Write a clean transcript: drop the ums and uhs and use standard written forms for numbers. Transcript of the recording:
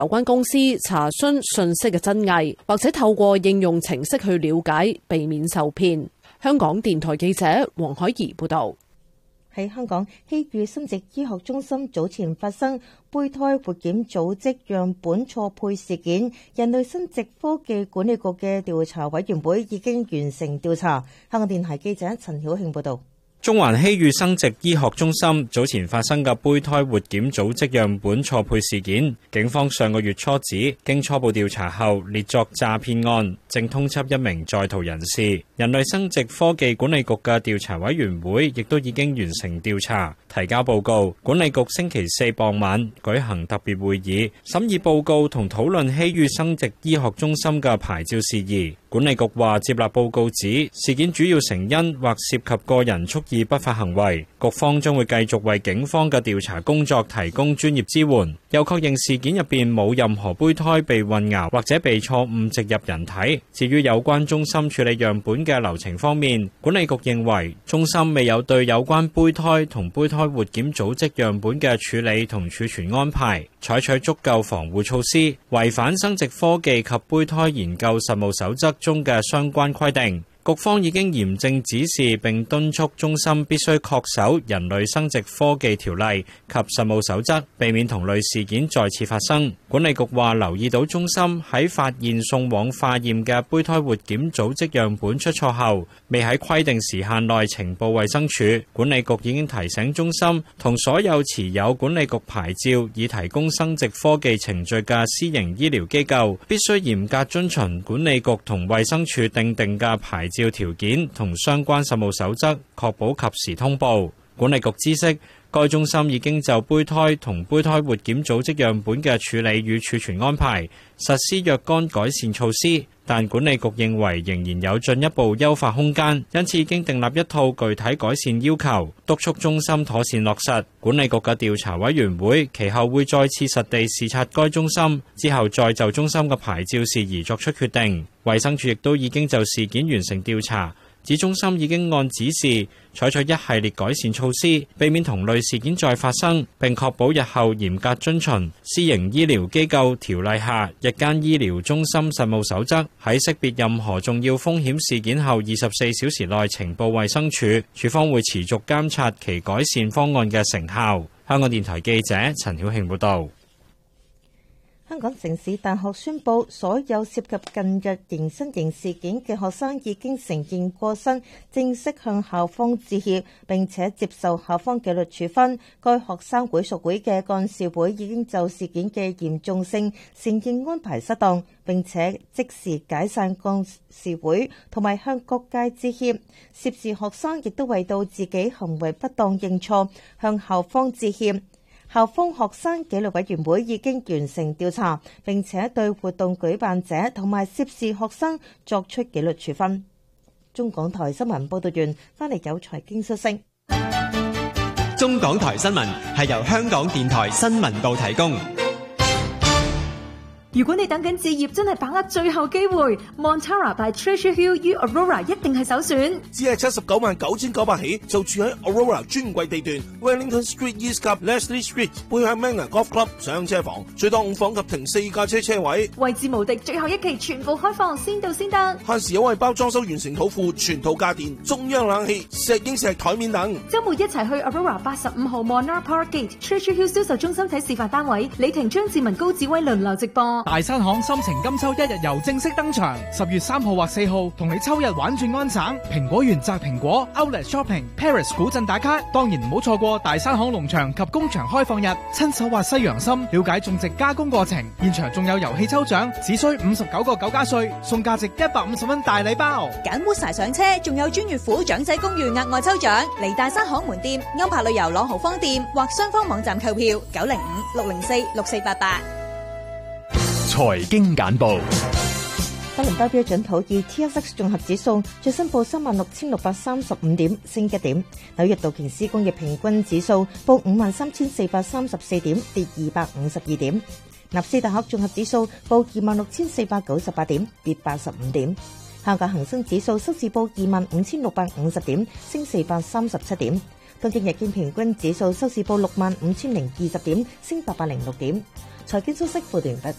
有關公司查詢信息嘅真偽，或者透過應用程式去了解，避免受騙。香港電台記者黃海怡報道。 喺香港希裕生殖醫學中心早前發生胚胎活檢組織樣本錯配事件，人類生殖科技管理局嘅調查委員會已經完成調查。香港電台記者陳曉慶報道。 中環希裕生殖醫學中心早前發生嘅胚胎活檢組織樣本錯配事件，警方上個月初指，經初步調查後列作詐騙案，正通緝一名在逃人士。人類生殖科技管理局嘅調查委員會亦都已經完成調查，提交報告。管理局星期四傍晚舉行特別會議，審議報告同討論希裕生殖醫學中心嘅牌照事宜。管理局話接納報告指事件主要成因或涉及個人蓄意不法行為，局方將會繼續為警方嘅調查工作提供專業支援。又確認事件入邊冇任何胚胎被混淆或者被錯誤植入人體。至於有關中心處理樣本嘅流程方面，管理局認為中心未有對有關胚胎同胚胎活檢組織樣本嘅處理同儲存安排採取足夠防護措施，違反生殖科技及胚胎研究實務守則中嘅相關規定。局方已經嚴正指示並敦促中心必須恪守人類生殖科技條例及實務守則，避免同類事件再次發生。管理局話留意到中心喺發現送往化驗嘅胚胎活檢組織樣本出錯後，未喺規定時限內呈報衛生署。管理局已經提醒中心同所有持有管理局牌照以提供生殖科技程序嘅私營醫療機構，必須嚴格遵循管理局同衛生署訂定嘅牌照條件同相關實務守則，確保及時通報。管理局知悉，該中心已經就胚胎同胚胎活檢組織樣本嘅處理與儲存安排實施若干改善措施，但管理局認為仍然有進一步優化空間，因此已經訂立一套具體改善要求，督促中心妥善落實。管理局嘅調查委員會其後會再次實地視察該中心，之後再就中心嘅牌照事宜作出決定。衛生署亦都已經就事件完成調查，指中心已經按指示採取一系列改善措施，避免同類事件再發生，並確保日後嚴格遵循私營醫療機構條例下日間醫療中心實務守則，喺識別任何重要風險事件後24小時內呈報衛生署。署方會持續監察其改善方案嘅成效。香港電台記者陳曉慶報導。 香港城市大學宣布，所有涉及近日迎新營事件嘅學生已經承認過失，正式向校方致歉，並且接受校方紀律處分。該學生會屬會嘅幹事會已經就事件嘅嚴重性承認安排失當，並且即時解散幹事會，同埋向各界致歉。涉事學生亦都為到自己行為不當認錯，向校方致歉。校方學生紀律委員會已經完成調查，並且對活動舉辦者同埋涉事學生作出紀律處分。中港台新聞報道完，翻嚟有財經消息。 中港台新聞係由香港電台新聞部提供。 如果你等緊置業，真係把握最後機會 ，Montara by Treasure Hill U Aurora 一定係首選。 只係799900起，就住喺 Aurora 專櫃地段 ，Wellington Street East 及 Leslie Street 背向 Manor Golf Club 上車房，最多5房及停4架車位。 位置無敵，最後一期全部開放，先到先得。 限時優惠包裝修完成土庫，全套家電、中央冷氣、石英石台面等。 週末一齊去 Aurora 85號 Monarch Park Gate Treasure Hill 銷售中心睇示範單位，李婷、張志文、高志威輪流直播。 大山行心情金秋一日遊正式登場，10月3號或4號同你秋日玩轉安省，蘋果園摘蘋果 Outlet Shopping Paris 古鎮打卡，當然唔好錯過大山行農場及工場開放日，親手挖西洋參，了解種植加工過程，現場仲有遊戲抽獎，只需59個9加稅，送價值150蚊大禮包， 揀 Woodsie 上車，仲有專月府長者公寓額外抽獎，嚟大山行門店、歐柏旅遊朗豪坊店或雙方網站購票905-604-6488。 財經簡報。 德倫多標準普爾 TSX 綜合指數最新報36,635點，升1點。紐約道瓊斯工業平均指數報53,434點，跌252點。納斯達克綜合指數報26,498點，跌85點。香港恒生指數收市報25,650點，升437點。 東京日經平均指數收市報65,020點，升806點。財經消息報道完畢。